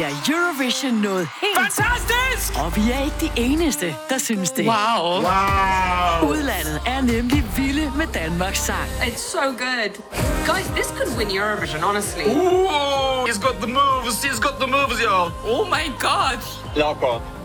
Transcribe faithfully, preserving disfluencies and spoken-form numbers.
bliver Eurovision noget helt... Fantastisk! Og vi er ikke de eneste, der synes det. Wow. Wow. Udlandet er nemlig vilde med Danmarks sang. It's so good. Guys, this could win Eurovision, honestly. Ooh, he's got the moves. He's got the moves, y'all. Oh my god. Lock on.